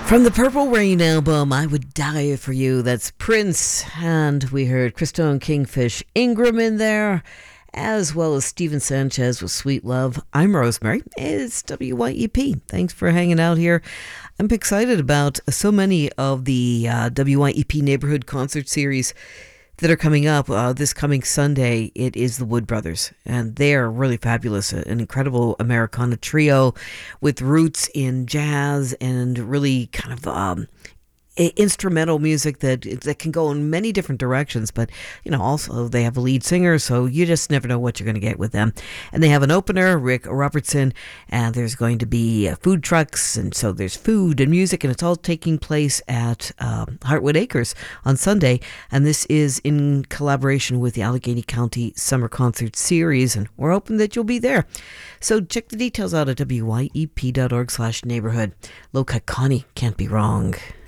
From the Purple Rain album, I Would Die For You, that's Prince. And we heard Christone Kingfish Ingram in there, as well as Steven Sanchez with Sweet Love. I'm Rosemary. It's WYEP. Thanks for hanging out here. I'm excited about so many of the WYEP Neighborhood Concert Series that are coming up this coming Sunday. It is the Wood Brothers, and they're really fabulous. An incredible Americana trio with roots in jazz and really kind of instrumental music that can go in many different directions, but also they have a lead singer, so you just never know what you're going to get with them. And they have an opener, Rick Robertson, and there's going to be food trucks, and so there's food and music, and it's all taking place at Heartwood Acres on Sunday. And this is in collaboration with the Allegheny County Summer Concert Series, and we're hoping that you'll be there. So check the details out at wyep.org/neighborhood. Low Cut Connie, Can't Be Wrong.